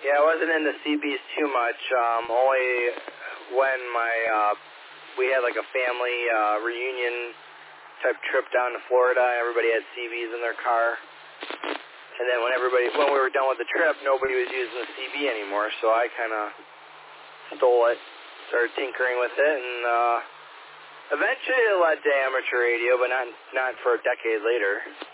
Yeah, I wasn't into CBs too much. Only when we had like a family reunion type trip down to Florida. Everybody had CBs in their car. And then when we were done with the trip, nobody was using the CB anymore, so I kind of stole it, started tinkering with it, and eventually it led to amateur radio, but not for a decade later.